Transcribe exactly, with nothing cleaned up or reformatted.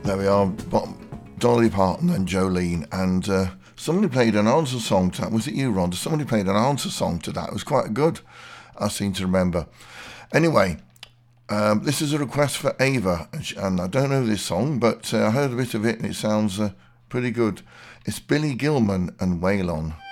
There we are, Dolly Parton and Jolene, and uh, somebody played an answer song to that. Was it you, Rhonda? Somebody played an answer song to that. It was quite good, I seem to remember. Anyway, um, this is a request for Ava, and I don't know this song, but uh, I heard a bit of it and it sounds uh, pretty good. It's Billy Gilman and Waylon.